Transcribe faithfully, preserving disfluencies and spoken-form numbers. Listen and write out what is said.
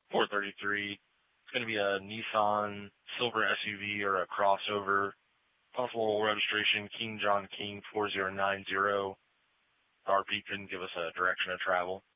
four thirty-three. It's going to be a Nissan Silver S U V or a crossover. Possible registration, King John King four zero nine zero. R P couldn't give us a direction of travel.